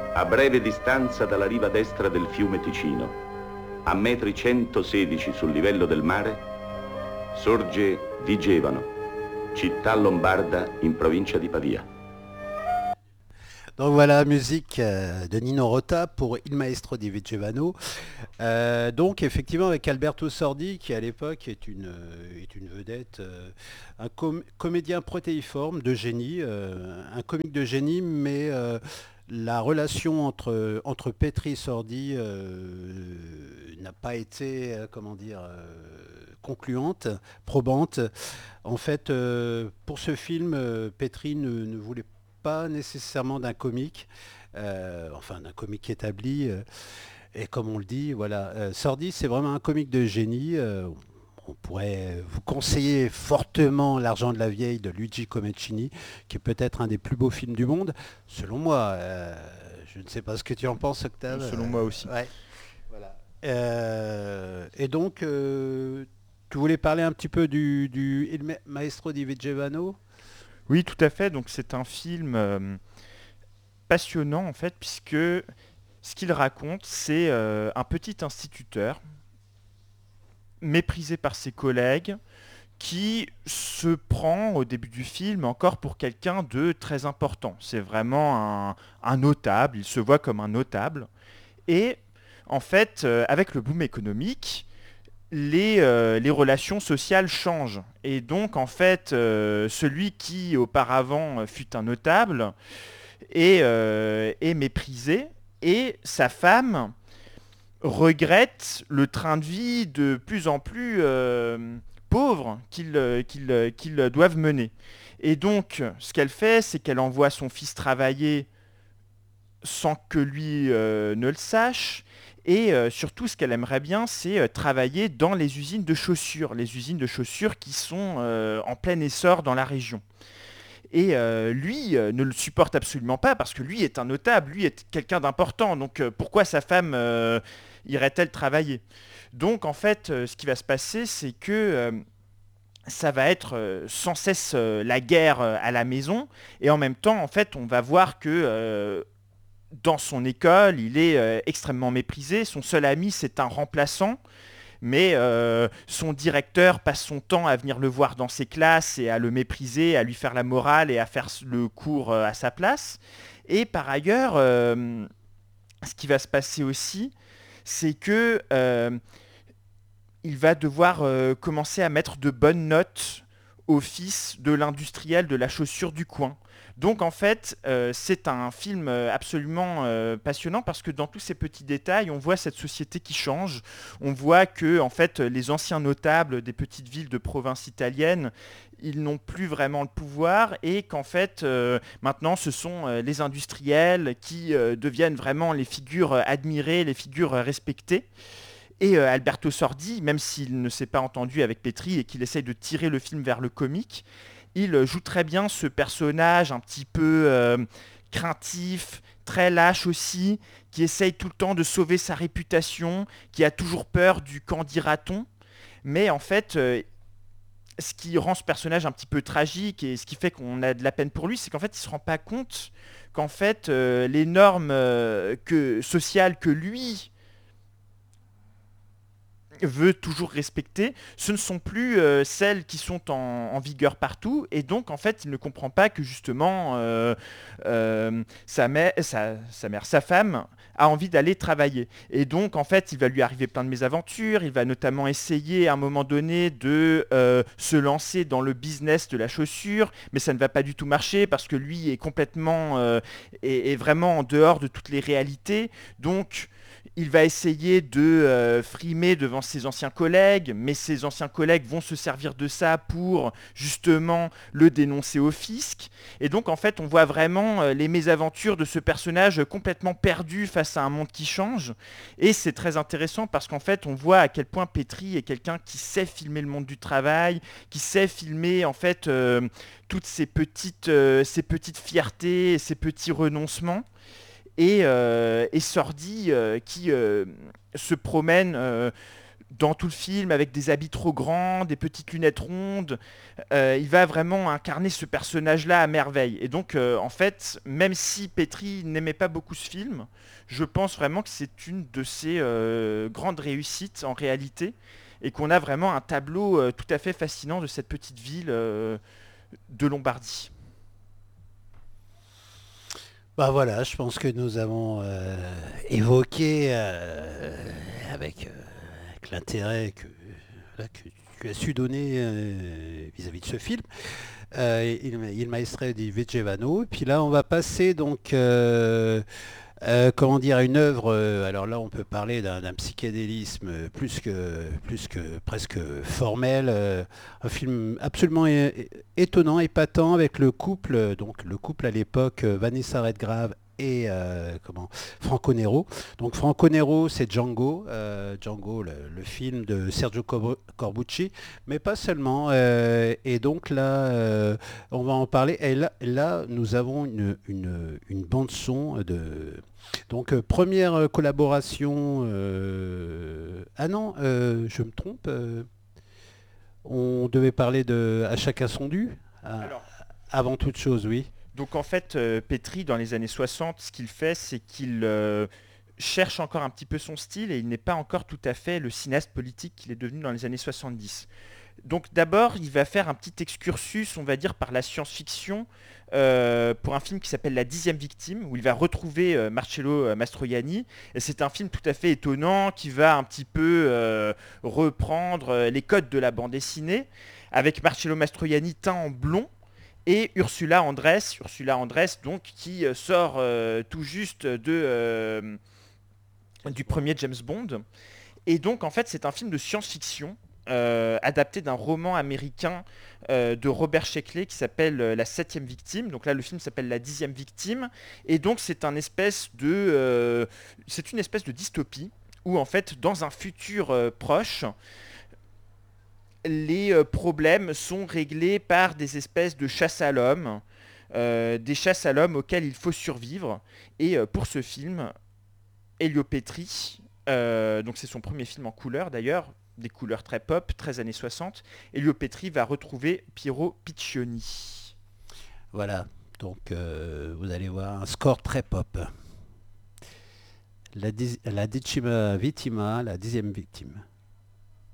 A breve distanza dalla riva destra del fiume Ticino, a metri 116 sul livello del mare, sorge Vigevano, città lombarda in provincia di Pavia. Donc voilà, musique de Nino Rota pour Il Maestro di Vigevano. Donc effectivement avec Alberto Sordi qui à l'époque est une vedette, un comédien protéiforme de génie, un comique de génie, mais la relation entre Petri et Sordi n'a pas été, comment dire, concluante, probante. En fait, pour ce film, Petri ne voulait pas nécessairement d'un comique, enfin d'un comique établi. Et comme on le dit, voilà, Sordi, c'est vraiment un comique de génie. On pourrait vous conseiller fortement L'argent de la vieille de Luigi Comencini, qui est peut-être un des plus beaux films du monde, selon moi. Je ne sais pas ce que tu en penses, Octave. Selon moi aussi. Ouais, voilà. Et donc, tu voulais parler un petit peu du Il Maestro di Vigevano. Oui, tout à fait. Donc c'est un film passionnant en fait, puisque ce qu'il raconte, c'est un petit instituteur méprisé par ses collègues qui se prend au début du film encore pour quelqu'un de très important. C'est vraiment un notable, il se voit comme un notable. Et en fait, avec le boom économique, les relations sociales changent. Et donc, en fait, celui qui auparavant fut un notable est méprisé et sa femme regrette le train de vie de plus en plus pauvre qu'ils doivent mener. Et donc, ce qu'elle fait, c'est qu'elle envoie son fils travailler sans que lui ne le sache. Et surtout, ce qu'elle aimerait bien, c'est travailler dans les usines de chaussures qui sont en plein essor dans la région. Et lui ne le supporte absolument pas parce que lui est un notable, lui est quelqu'un d'important. Donc pourquoi sa femme irait-elle travailler? Donc en fait, ce qui va se passer, c'est que ça va être sans cesse la guerre à la maison. Et en même temps, en fait, on va voir que dans son école, il est extrêmement méprisé. Son seul ami, c'est un remplaçant. Mais son directeur passe son temps à venir le voir dans ses classes et à le mépriser, à lui faire la morale et à faire le cours à sa place. Et par ailleurs, ce qui va se passer aussi, c'est que il va devoir commencer à mettre de bonnes notes au fils de l'industriel de la chaussure du coin. Donc en fait, c'est un film absolument passionnant parce que dans tous ces petits détails, on voit cette société qui change. On voit que en fait, les anciens notables des petites villes de province italienne, ils n'ont plus vraiment le pouvoir et qu'en fait, maintenant, ce sont les industriels qui deviennent vraiment les figures admirées, les figures respectées. Et Alberto Sordi, même s'il ne s'est pas entendu avec Petri et qu'il essaye de tirer le film vers le comique, il joue très bien ce personnage un petit peu craintif, très lâche aussi, qui essaye tout le temps de sauver sa réputation, qui a toujours peur du qu'en dira-t-on. Mais en fait, ce qui rend ce personnage un petit peu tragique et ce qui fait qu'on a de la peine pour lui, c'est qu'en fait, il ne se rend pas compte qu'en fait, les normes sociales que lui veut toujours respecter, ce ne sont plus celles qui sont en vigueur partout, et donc en fait il ne comprend pas que justement sa femme a envie d'aller travailler. Et donc en fait il va lui arriver plein de mésaventures, il va notamment essayer à un moment donné de se lancer dans le business de la chaussure, mais ça ne va pas du tout marcher parce que lui est complètement, est vraiment en dehors de toutes les réalités, donc il va essayer de frimer devant ses anciens collègues, mais ses anciens collègues vont se servir de ça pour justement le dénoncer au fisc. Et donc en fait on voit vraiment les mésaventures de ce personnage complètement perdu face à un monde qui change. Et c'est très intéressant parce qu'en fait on voit à quel point Petri est quelqu'un qui sait filmer le monde du travail, qui sait filmer en fait toutes ces petites fiertés, ces petits renoncements. Et Sordi qui se promène dans tout le film avec des habits trop grands, des petites lunettes rondes. Il va vraiment incarner ce personnage-là à merveille. Et donc, en fait, même si Petri n'aimait pas beaucoup ce film, je pense vraiment que c'est une de ses grandes réussites en réalité, et qu'on a vraiment un tableau tout à fait fascinant de cette petite ville de Lombardie. Bah voilà, je pense que nous avons évoqué avec l'intérêt là, que tu as su donner vis-à-vis de ce film, Il Maestre di Vigevano. Puis là, on va passer donc comment dire, à une œuvre. Alors là, on peut parler d'un psychédélisme plus que presque formel. Un film absolument étonnant, épatant, avec le couple, donc le couple à l'époque, Vanessa Redgrave et Franco Nero. Donc Franco Nero, c'est Django, Django, le film de Sergio Corbucci, mais pas seulement. Et donc là, on va en parler. Et là, nous avons une bande son de. Donc première collaboration. Ah non, je me trompe. On devait parler de À chacun son dû. Alors, Avant toute chose, oui. donc en fait, Petri, dans les années 60, ce qu'il fait, c'est qu'il cherche encore un petit peu son style et il n'est pas encore tout à fait le cinéaste politique qu'il est devenu dans les années 70. Donc d'abord, il va faire un petit excursus, on va dire, par la science-fiction pour un film qui s'appelle La 10e victime, où il va retrouver Marcello Mastroianni. Et c'est un film tout à fait étonnant qui va un petit peu reprendre les codes de la bande dessinée, avec Marcello Mastroianni teint en blond, et Ursula Andress donc, qui sort tout juste du premier James Bond. Et donc en fait c'est un film de science-fiction adapté d'un roman américain de Robert Sheckley qui s'appelle La 7e victime. Donc là le film s'appelle La 10e victime. Et donc c'est une espèce de dystopie où en fait dans un futur proche, les problèmes sont réglés par des espèces de chasse à l'homme, des chasses à l'homme auxquelles il faut survivre. Et pour ce film, Elio Petri, donc c'est son premier film en couleur d'ailleurs, des couleurs très pop, très années 60, Elio Petri va retrouver Piero Piccioni. Voilà, donc vous allez voir un score très pop. La 10e vittima, la 10e victime.